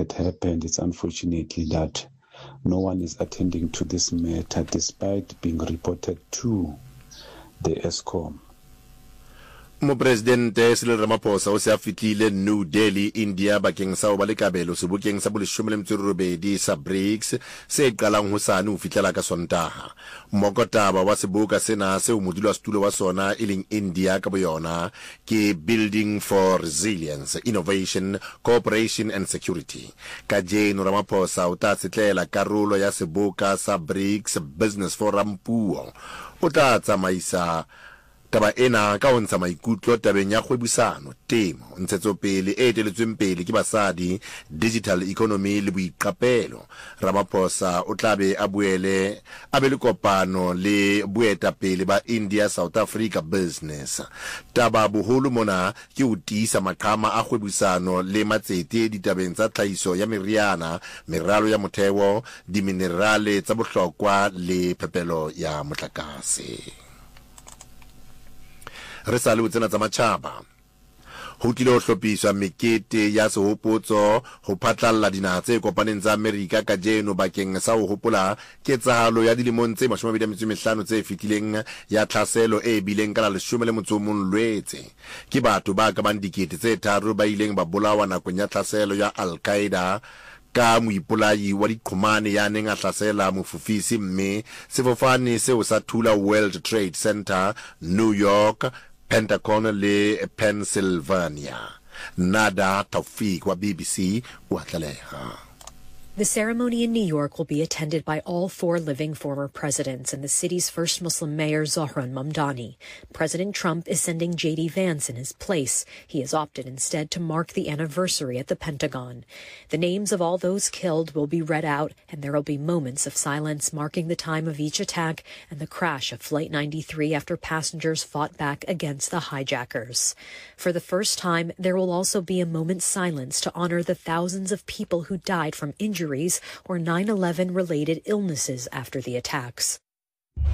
had happened. It's unfortunately that no one is attending to this matter despite being reported to the ESCOM. Mopresidente Cyril Ramaphosa o se a fitlile New Delhi, India bakeng sa ho ba le kabelo sebokeng sa bo18 sa BRICS se qalang hosane ho fitlela ka Sontaha. Mokotaba wa seboka sena se o modulasetulo wa sona e India ka boyona ke Building for Resilience, Innovation, Cooperation and Security. Ka jeno Ramaphosa o tla setlela karolo ya seboka sa BRICS Business Forum puo. O tla tsamaisa taba ena ka ho ntsha maikutlo tabeng ya kgwebisano, temo, ntshetsopele e eteletsweng pele ke basadi, digital economy le boiqapelo. Ramaphosa o tla be a boele a be le kopano le boetapele ba India South Africa business. Taba boholo mona ke ho tiisa maqhama a kgwebisano le matsete ditabeng tsa tlhahiso ya meriana, meralo ya motheo, diminerale tsa bohlokwa le phepelo ya motlakase. Re sa le tsena tsa matjhaba ho tlile ho hlophiswa mekete ya sehopotso ho phatlalla dinaha tse kopaneng tsa Amerika ka jeno bakeng sa ho hopola ketsahalo ya dilemong tse 25 tse fitileng ya tlhaselo e bileng ka la 11 Lwetse. Ke batho ba ka bang dikete tse 3 ba ileng ba bolawa nakong ya tlhaselo ya Al-Qaeda ka moipolai wa diqhomane ya neng a hlasela mofufisi mme sefofane seo sa thula World Trade Center, New York, Pentagon le Pennsylvania. Nada Taufik wa BBC wa tlaleha. The ceremony in New York will be attended by all 4 living former presidents and the city's first Muslim mayor, Zohran Mamdani. President Trump is sending J.D. Vance in his place. He has opted instead to mark the anniversary at the Pentagon. The names of all those killed will be read out, and there will be moments of silence marking the time of each attack and the crash of Flight 93 after passengers fought back against the hijackers. For the first time, there will also be a moment's silence to honor the thousands of people who died from injuries or 9/11 related illnesses after the attacks.